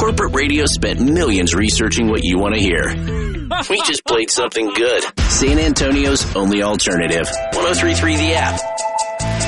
corporate radio spent millions researching what you want to hear. We just played something good. San Antonio's only alternative. 103.3 The App.